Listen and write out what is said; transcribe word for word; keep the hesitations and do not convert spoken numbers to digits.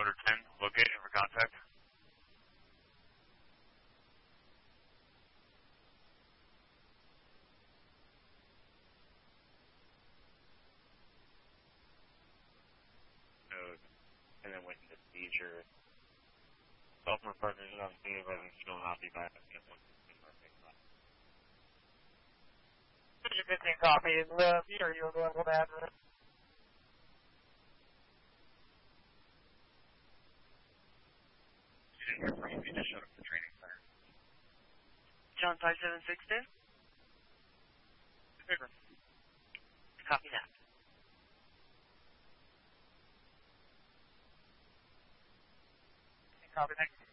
Order ten, locate and for contact. Node, and then waiting to seizure. Software partners on scene, but it will not be back at the one fifteen market. fifteen copy. Is the are you available to address? You didn't hear from you, you just showed up for training center. John five seven six two? Copy that. Copy, thanks.